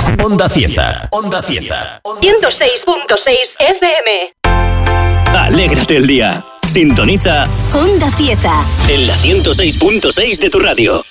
Onda Cieza. Onda Cieza. 106.6 FM. Alégrate el día. Sintoniza Onda Cieza en la 106.6 de tu radio.